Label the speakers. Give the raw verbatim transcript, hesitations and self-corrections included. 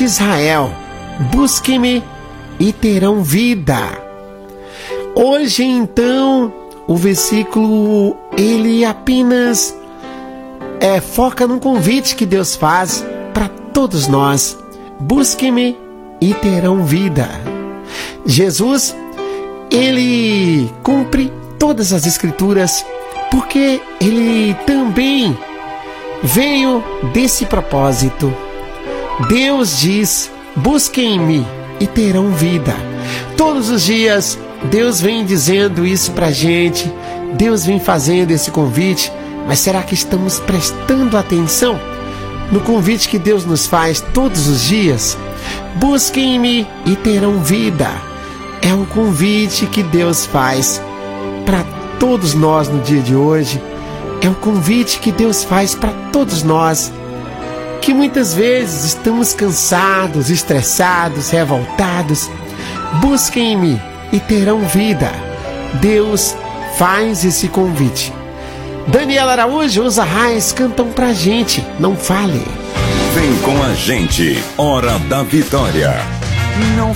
Speaker 1: Israel: busquem-me e terão vida. Hoje, então, o versículo, ele apenas é, foca num convite que Deus faz para todos nós: busquem-me e terão vida. Jesus, ele cumpre todas as escrituras, porque ele também veio desse propósito. Deus diz: busquem-me e terão vida. Todos os dias Deus vem dizendo isso pra gente, Deus vem fazendo esse convite, mas será que estamos prestando atenção no convite que Deus nos faz todos os dias? Busquem-me e terão vida. É um convite que Deus faz para todos nós no dia de hoje. É um convite que Deus faz para todos nós, que muitas vezes estamos cansados, estressados, revoltados. Busquem-me e terão vida. Deus faz esse convite. Daniela Araújo, os Arraias cantam pra gente. Não fale.
Speaker 2: Vem com a gente, Hora da Vitória.
Speaker 3: Não